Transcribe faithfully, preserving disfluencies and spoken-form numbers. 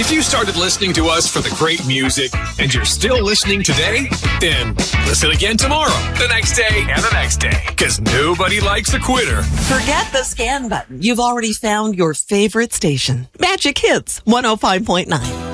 If you started listening to us for the great music and you're still listening today, then listen again tomorrow, the next day, and the next day. Because nobody likes a quitter. Forget the scan button. You've already found your favorite station. Magic Hits one oh five point nine.